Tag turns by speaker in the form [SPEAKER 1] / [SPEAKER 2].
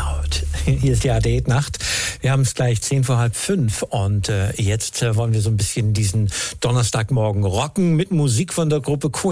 [SPEAKER 1] Out. Hier ist die ARD-Nacht. Wir haben es gleich 5:10 und jetzt wollen wir so ein bisschen diesen Donnerstagmorgen rocken mit Musik von der Gruppe Queen.